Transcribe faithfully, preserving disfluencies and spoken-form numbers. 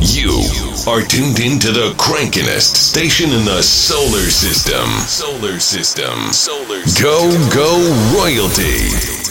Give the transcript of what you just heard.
You are tuned into the crankinest station in the solar system. Solar system. Solar system. Go, go, royalty.